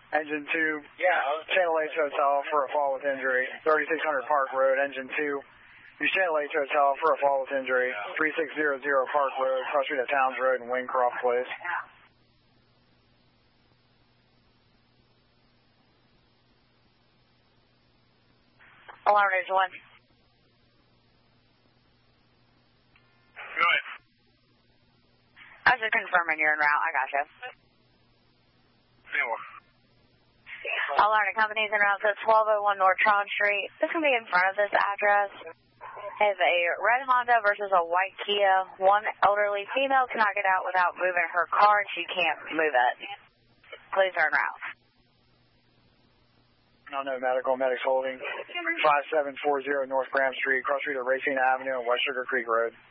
Engine 2, Channel H Hotel for a fall with injury. 3600 Park Road, Engine 2. You Channel H Hotel for a fall with injury. 3600 Park Road, cross street at Towns Road and Wingcroft Place. Alarm is 1. Go ahead. I was just confirming you're en route. I got you. Alarm company's en route to 1201 North Tron Street. This can be in front of this address. Is a red Honda versus a white Kia. One elderly female cannot get out without moving her car, and she can't move it. Please turn route. No medical, Medics holding. 5740 North Graham Street, cross street at Racine Avenue and West Sugar Creek Road.